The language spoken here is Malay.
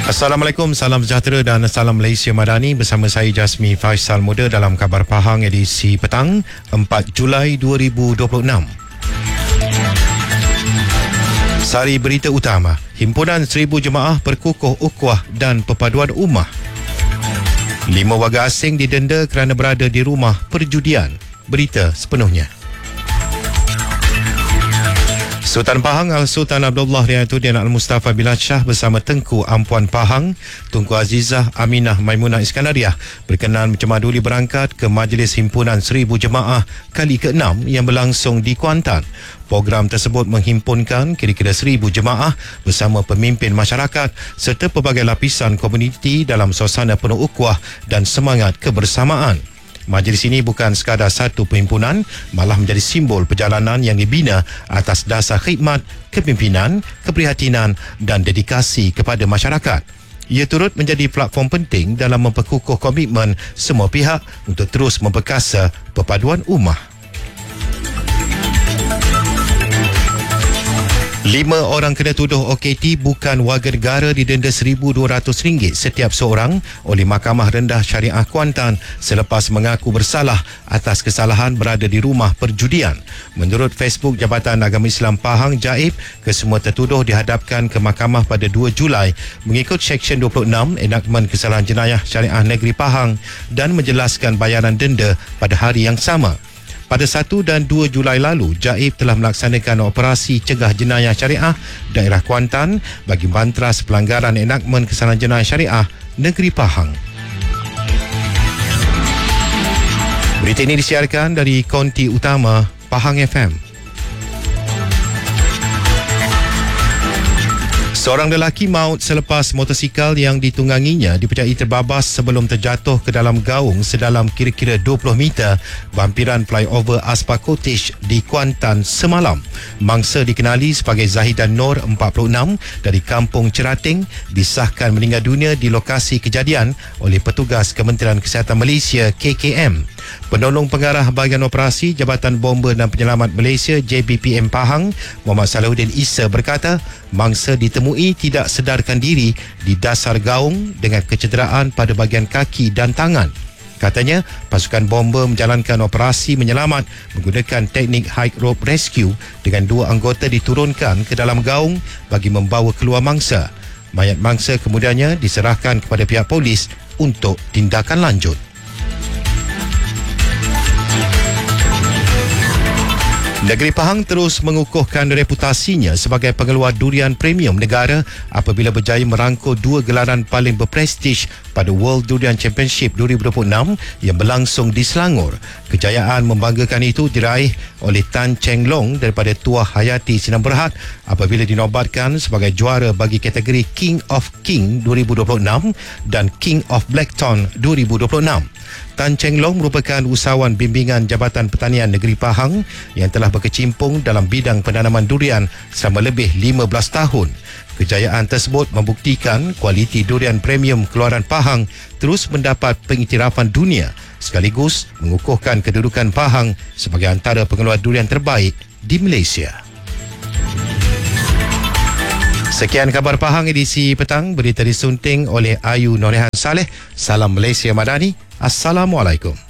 Assalamualaikum, salam sejahtera dan salam Malaysia Madani. Bersama saya Jasmi Faisal Muda dalam Khabar Pahang edisi petang 4 Julai 2026. Sari berita utama, Himpunan 1000 Jemaah Perkukuh Ukhuwah dan Perpaduan Ummah. 5 warga asing didenda kerana berada di rumah perjudian. Berita sepenuhnya. Sultan Pahang Al-Sultan Abdullah Riayatuddin Al-Mustafa Bilal Shah bersama Tengku Ampuan Pahang, Tunku Azizah Aminah Maimunah Iskandariah berkenan mencemaduli berangkat ke Majlis Himpunan 1000 Jemaah kali ke-6 yang berlangsung di Kuantan. Program tersebut menghimpunkan kira-kira 1000 jemaah bersama pemimpin masyarakat serta pelbagai lapisan komuniti dalam suasana penuh ukhuwah dan semangat kebersamaan. Majlis ini bukan sekadar satu perhimpunan, malah menjadi simbol perjalanan yang dibina atas dasar khidmat, kepimpinan, keprihatinan dan dedikasi kepada masyarakat. Ia turut menjadi platform penting dalam memperkukuh komitmen semua pihak untuk terus memperkasa perpaduan ummah. 5 orang kena tuduh OKT bukan warga negara didenda RM1,200 setiap seorang oleh Mahkamah Rendah Syariah Kuantan selepas mengaku bersalah atas kesalahan berada di rumah perjudian. Menurut Facebook Jabatan Agama Islam Pahang Jaib, kesemua tertuduh dihadapkan ke mahkamah pada 2 Julai mengikut Seksyen 26 Enakmen Kesalahan Jenayah Syariah Negeri Pahang dan menjelaskan bayaran denda pada hari yang sama. Pada 1 dan 2 Julai lalu, Jaib telah melaksanakan operasi cegah jenayah syariah daerah Kuantan bagi membantras pelanggaran Enakmen Kesalahan Jenayah Syariah Negeri Pahang. Berita ini disiarkan dari Konti Utama Pahang FM. Seorang lelaki maut selepas motosikal yang ditungganginya dipercayai terbabas sebelum terjatuh ke dalam gaung sedalam kira-kira 20 meter berhampiran flyover Aspa Cottage di Kuantan semalam. Mangsa dikenali sebagai Zahidan Nur, 46, dari Kampung Cerating, disahkan meninggal dunia di lokasi kejadian oleh petugas Kementerian Kesihatan Malaysia KKM. Penolong Pengarah Bahagian Operasi Jabatan Bomba dan Penyelamat Malaysia JBPM Pahang, Muhammad Salahuddin Issa berkata, mangsa ditemui tidak sedarkan diri di dasar gaung dengan kecederaan pada bahagian kaki dan tangan. Katanya, pasukan bomba menjalankan operasi menyelamat menggunakan teknik high rope rescue dengan 2 anggota diturunkan ke dalam gaung bagi membawa keluar mangsa. Mayat mangsa kemudiannya diserahkan kepada pihak polis untuk tindakan lanjut. Negeri Pahang terus mengukuhkan reputasinya sebagai pengeluar durian premium negara apabila berjaya merangkul 2 gelaran paling berprestij pada World Durian Championship 2026 yang berlangsung di Selangor. Kejayaan membanggakan itu diraih oleh Tan Cheng Long daripada Tuah Hayati Sinan Berhad apabila dinobatkan sebagai juara bagi kategori King of King 2026 dan King of Blackthorn 2026. Tan Cheng Long merupakan usahawan bimbingan Jabatan Pertanian Negeri Pahang yang telah berkecimpung dalam bidang penanaman durian selama lebih 15 tahun. Kejayaan tersebut membuktikan kualiti durian premium keluaran Pahang terus mendapat pengiktirafan dunia sekaligus mengukuhkan kedudukan Pahang sebagai antara pengeluar durian terbaik di Malaysia. Sekian Khabar Pahang edisi petang, berita disunting oleh Ayu Norehan Saleh. Salam Malaysia Madani. Assalamualaikum.